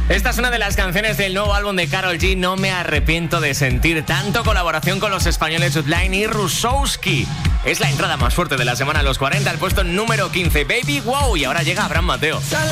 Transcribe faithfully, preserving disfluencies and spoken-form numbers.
Esta es una de las canciones del nuevo álbum de Karol G, No me arrepiento de sentir tanto, colaboración con los españoles Udline y Rusowski. Es la entrada más fuerte de la semana a los cuarenta, al puesto número quince, Baby Wow, y ahora llega Abraham Mateo.